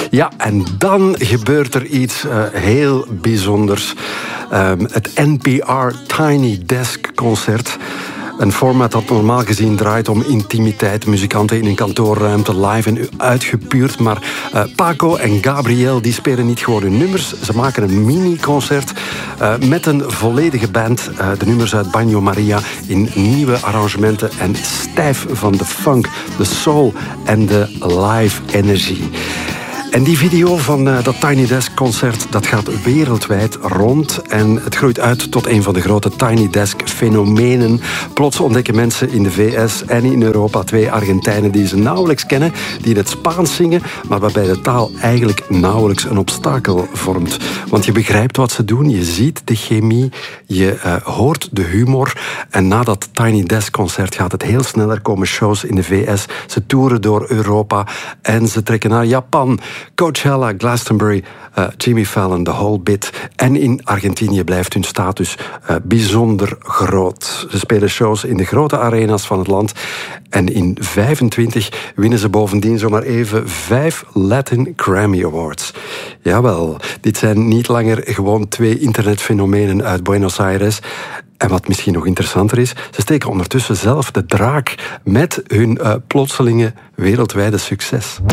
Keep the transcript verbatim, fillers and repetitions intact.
Ja, en dan gebeurt er iets uh, heel bijzonders. Um, het N P R Tiny Desk Concert. Een format dat normaal gezien draait om intimiteit. Muzikanten in een kantoorruimte, live en uitgepuurd. Maar uh, Paco en Gabriel die spelen niet gewoon hun nummers. Ze maken een mini-concert uh, met een volledige band. Uh, de nummers uit Bagno Maria in nieuwe arrangementen. En stijf van de funk, de soul en de live energie. En die video van uh, dat Tiny Desk concert, dat gaat wereldwijd rond. En het groeit uit tot een van de grote Tiny Desk fenomenen. Plots ontdekken mensen in de V S en in Europa twee Argentijnen die ze nauwelijks kennen, die in het Spaans zingen, maar waarbij de taal eigenlijk nauwelijks een obstakel vormt. Want je begrijpt wat ze doen, je ziet de chemie, je uh, hoort de humor. En na dat Tiny Desk concert gaat het heel snel. Er komen shows in de V S, ze toeren door Europa en ze trekken naar Japan, Coachella, Glastonbury, uh, Jimmy Fallon, the whole bit. En in Argentinië blijft hun status uh, bijzonder groot. Ze spelen shows in de grote arena's van het land. En in vijfentwintig winnen ze bovendien zomaar even vijf Latin Grammy Awards. Jawel, dit zijn niet langer gewoon twee internetfenomenen uit Buenos Aires. En wat misschien nog interessanter is, ze steken ondertussen zelf de draak met hun uh, plotselinge wereldwijde succes.